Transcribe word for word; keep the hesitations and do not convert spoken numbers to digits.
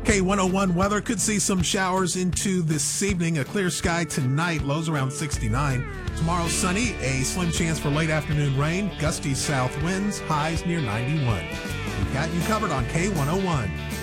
K one oh one weather could see some showers into this evening. A clear sky tonight, lows around sixty-nine. Tomorrow sunny, a slim chance for late afternoon rain, gusty south winds, highs near ninety-one. We've got you covered on K one oh one.